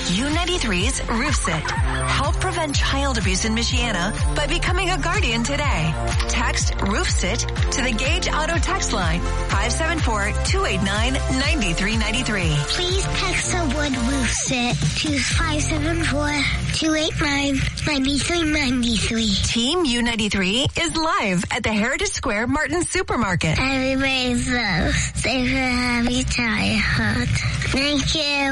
U93's RoofSit. Help prevent child abuse in Michiana by becoming a guardian today. Text RoofSit to the Gage Auto text line 574-289-9393. Please text the word RoofSit to 574-289-9393. Team U93 is live at the Heritage Square Martin Supermarket. Everybody's so safe and happy childhood. Thank you.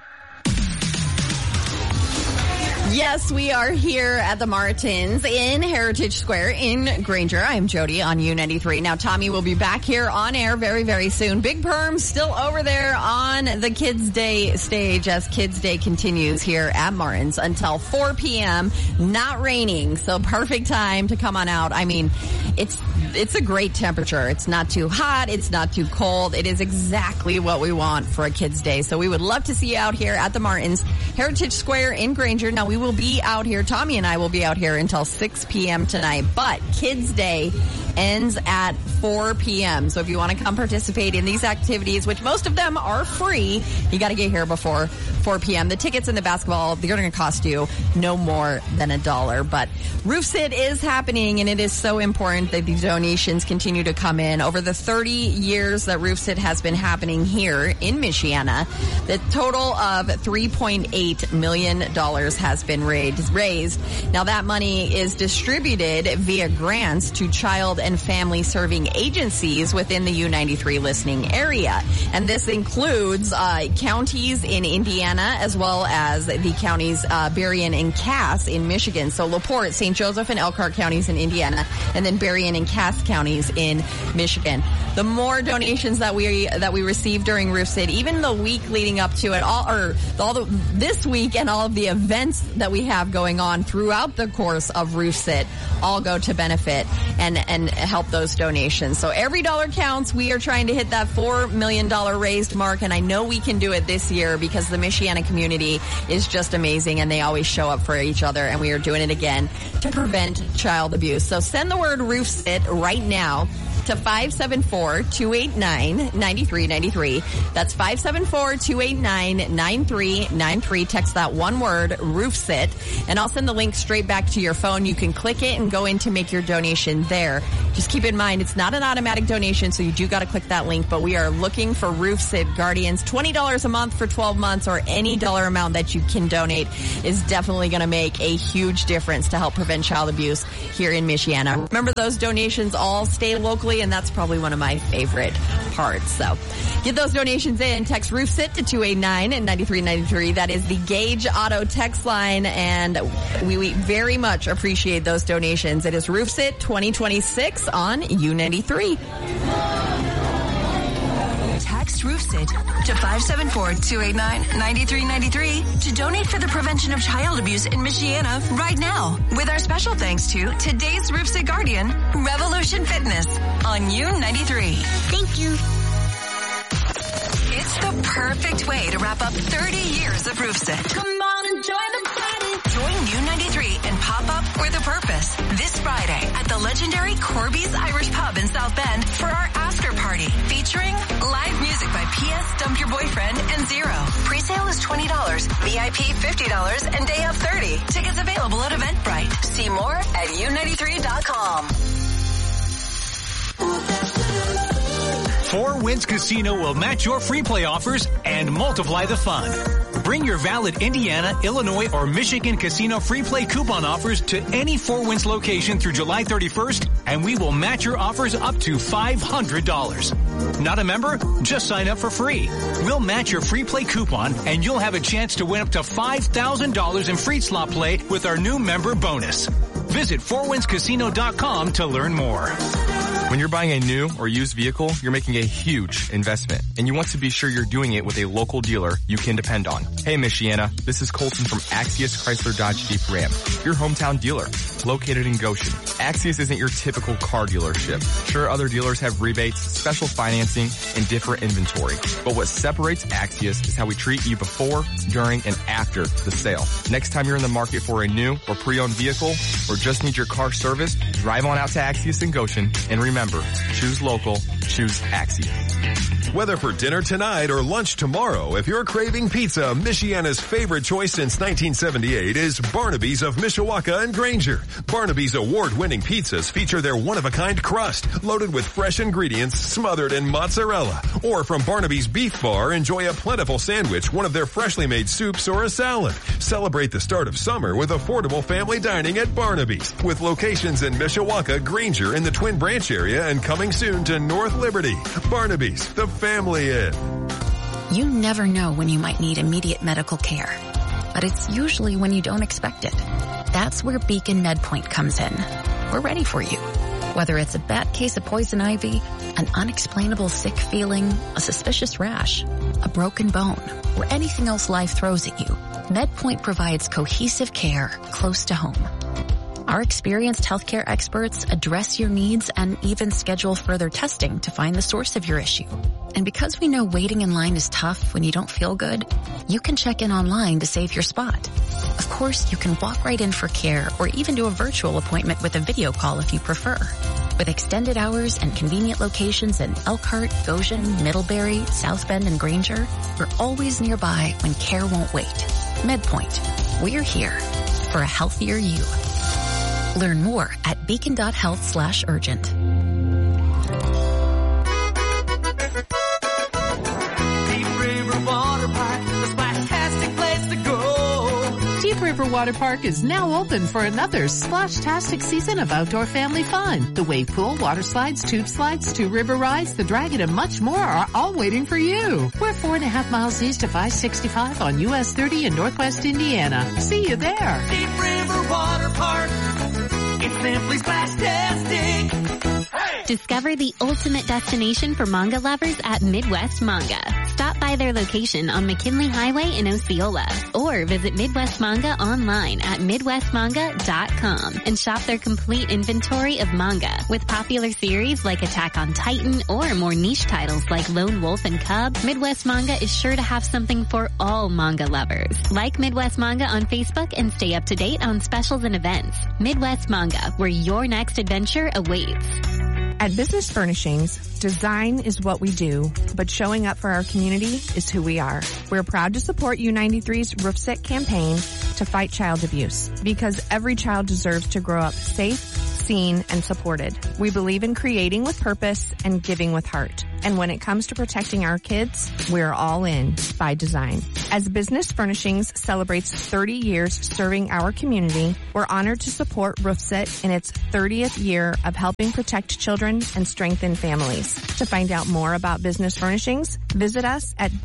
Yes, we are here at the Martins in Heritage Square in Granger. I'm Jody on U93. Now, Tommy will be back here on air very, very soon. Big Perm still over there on the Kids Day stage as Kids Day continues here at Martins until 4 p.m. Not raining, so perfect time to come on out. I mean, it's a great temperature. It's not too hot. It's not too cold. It is exactly what we want for a Kids Day. So we would love to see you out here at the Martins, Heritage Square in Granger. Now, we will be out here. Tommy and I will be out here until 6 p.m. tonight. But Kids Day ends at 4 p.m. So if you want to come participate in these activities, which most of them are free, you got to get here before 4 p.m. The tickets and the basketball, they're going to cost you no more than $1. But RoofSit is happening, and it is so important that these donations continue to come in. Over the 30 years that RoofSit has been happening here in Michiana, the total of $3.8 million has been raised. Now that money is distributed via grants to child and family serving agencies within the U93 listening area. And this includes counties in Indiana as well as the counties Berrien and Cass in Michigan. So LaPorte, St. Joseph, and Elkhart counties in Indiana, and then Berrien and Cass counties in Michigan. The more donations that we receive during RoofSit, even the week leading up to it, this week and all of the events that we have going on throughout the course of RoofSit, all go to benefit and help those donations. So every dollar counts. We are trying to hit that $4 million raised mark, and I know we can do it this year because the Michiana community is just amazing, and they always show up for each other, and we are doing it again to prevent child abuse. So send the word RoofSit right now to 574-289-9393. That's 574-289-9393. Text that one word, RoofSit, and I'll send the link straight back to your phone. You can click it and go in to make your donation there. Just keep in mind, it's not an automatic donation, so you do got to click that link, but we are looking for RoofSit Guardians. $20 a month for 12 months or any dollar amount that you can donate is definitely going to make a huge difference to help prevent child abuse here in Michiana. Remember, those donations all stay locally, and that's probably one of my favorite parts. So get those donations in. Text RoofSit to 289-9393. That is the Gage Auto text line, and we very much appreciate those donations. It is RoofSit 2026 on U93. Text RoofSit to 574-289-9393 to donate for the prevention of child abuse in Michiana right now. With our special thanks to today's RoofSit Guardian, Revolution Fitness on U93. Thank you. It's the perfect way to wrap up 30 years of RoofSit. Come on and join the party. Join U93 and pop up with a purpose this Friday at the legendary Corby's Irish Pub in South Bend for our after party featuring live music by P.S. Dump Your Boyfriend and Zero. Pre-sale is $20, VIP $50, and day of $30. Tickets available at Eventbrite. See more at U93.com. Four Winds Casino will match your free play offers and multiply the fun. Bring your valid Indiana, Illinois, or Michigan casino free play coupon offers to any Four Winds location through July 31st, and we will match your offers up to $500. Not a member? Just sign up for free. We'll match your free play coupon, and you'll have a chance to win up to $5,000 in free slot play with our new member bonus. Visit fourwindscasino.com to learn more. When you're buying a new or used vehicle, you're making a huge investment, and you want to be sure you're doing it with a local dealer you can depend on. Hey, Michiana, this is Colton from Axius Chrysler Dodge Jeep Ram, your hometown dealer, located in Goshen. Axius isn't your typical car dealership. Sure, other dealers have rebates, special financing, and different inventory, but what separates Axius is how we treat you before, during, and after the sale. Next time you're in the market for a new or pre-owned vehicle, or just need your car serviced, drive on out to Axius in Goshen, and remember, choose local, choose Axius. Whether for dinner tonight or lunch tomorrow, if you're craving pizza, Michiana's favorite choice since 1978 is Barnaby's of Mishawaka and Granger. Barnaby's award-winning pizzas feature their one-of-a-kind crust, loaded with fresh ingredients, smothered in mozzarella. Or from Barnaby's Beef Bar, enjoy a plentiful sandwich, one of their freshly made soups, or a salad. Celebrate the start of summer with affordable family dining at Barnaby's, with locations in Mishawaka, Granger, in the Twin Branch area, and coming soon to North Liberty. Barnaby's, the family inn. You never know when you might need immediate medical care, but it's usually when you don't expect it. That's where Beacon MedPoint comes in. We're ready for you. Whether it's a bad case of poison ivy, an unexplainable sick feeling, a suspicious rash, a broken bone, or anything else life throws at you, MedPoint provides cohesive care close to home. Our experienced healthcare experts address your needs and even schedule further testing to find the source of your issue. And because we know waiting in line is tough when you don't feel good, you can check in online to save your spot. Of course, you can walk right in for care or even do a virtual appointment with a video call if you prefer. With extended hours and convenient locations in Elkhart, Goshen, Middlebury, South Bend, and Granger, we're always nearby when care won't wait. MedPoint. We're here for a healthier you. Learn more at beacon.health/urgent. Deep River Water Park is now open for another splash-tastic season of outdoor family fun. The wave pool, water slides, tube slides, 2 river rides, the dragon, and much more are all waiting for you. We're 4.5 miles east of I-65 on US 30 in Northwest Indiana. See you there. Deep River Water Park. It's simply splash-tastic. Hey! Discover the ultimate destination for manga lovers at Midwest Manga. Stop by their location on McKinley Highway in Osceola or visit Midwest Manga online at midwestmanga.com and shop their complete inventory of manga with popular series like Attack on Titan or more niche titles like Lone Wolf and Cub. Midwest Manga is sure to have something for all manga lovers. Like Midwest Manga on Facebook and stay up to date on specials and events. Midwest Manga, where your next adventure awaits. At Business Furnishings, design is what we do, but showing up for our community is who we are. We're proud to support U93's Roof Set campaign to fight child abuse, because every child deserves to grow up safe, seen, and supported. We believe in creating with purpose and giving with heart. And when it comes to protecting our kids, we're all in by design. As Business Furnishings celebrates 30 years serving our community, we're honored to support Roofset in its 30th year of helping protect children and strengthen families. To find out more about Business Furnishings, visit us at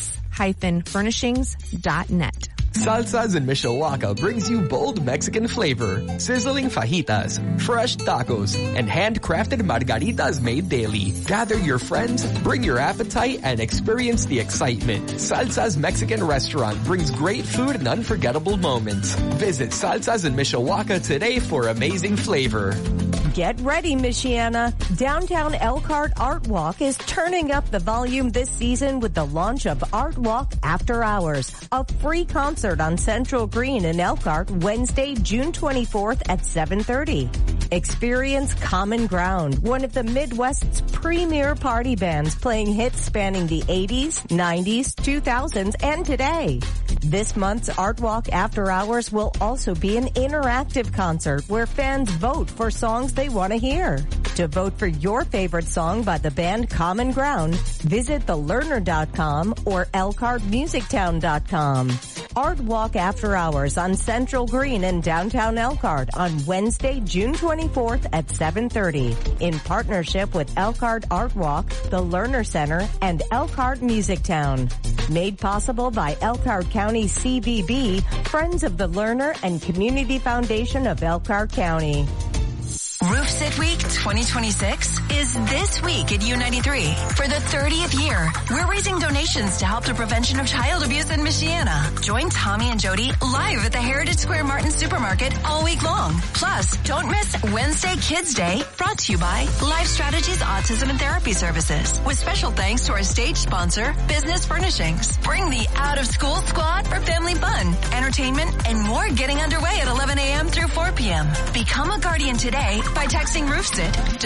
business-furnishings.net. Salsas in Mishawaka brings you bold Mexican flavor, sizzling fajitas, fresh tacos, and handcrafted margaritas made daily. Gather your friends, bring your appetite, and experience the excitement. Salsa's Mexican restaurant brings great food and unforgettable moments. Visit Salsas in Mishawaka today for amazing flavor. Get ready, Michiana. Downtown Elkhart Art Walk is turning up the volume this season with the launch of Art Walk After Hours, a free concert on Central Green in Elkhart Wednesday, June 24th at 7:30. Experience Common Ground, one of the Midwest's premier party bands playing hits spanning the 80s, 90s, 2000s, and today. This month's Art Walk After Hours will also be an interactive concert where fans vote for songs they want to hear. To vote for your favorite song by the band Common Ground, visit thelearner.com or elkhartmusictown.com. Art Walk After Hours on Central Green in downtown Elkhart on Wednesday, June 24th at 7:30 in partnership with Elkhart Art Walk, the Lerner Center, and Elkhart Music Town. Made possible by Elkhart County CVB, Friends of the Lerner, and Community Foundation of Elkhart County. Roof Sit Week 2026 is this week at U93. For the 30th year, we're raising donations to help the prevention of child abuse in Michiana. Join Tommy and Jody live at the Heritage Square Martin Supermarket all week long. Plus, don't miss Wednesday Kids Day, brought to you by Life Strategies Autism and Therapy Services, with special thanks to our stage sponsor, Business Furnishings. Bring the out-of-school squad for family fun, entertainment, and more getting underway at 11 a.m. through 4 p.m. Become a guardian today by texting pricing roof sit to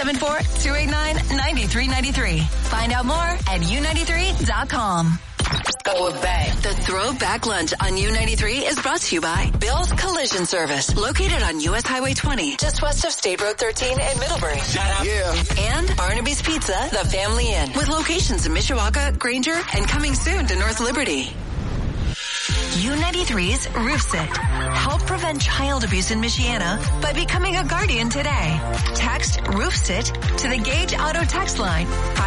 574-289-9393. Find out more at U93.com. Go back. The Throwback Lunch on U93 is brought to you by Bill's Collision Service, located on US Highway 20, just west of State Road 13 in Middlebury. Shut up. Yeah. And Barnaby's Pizza, the Family Inn, with locations in Mishawaka, Granger, and coming soon to North Liberty. U93's Roof Sit. Help prevent child abuse in Michiana by becoming a guardian today. Text Roof Sit to the Gage Auto text line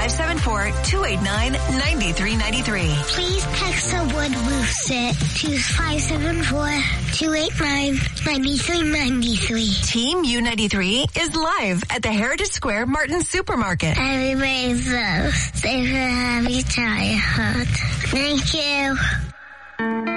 574-289-9393. Please text the word Roof Sit to 574-289-9393. Team U93 is live at the Heritage Square Martin Supermarket. Everybody's safe and happy childhood. Thank you.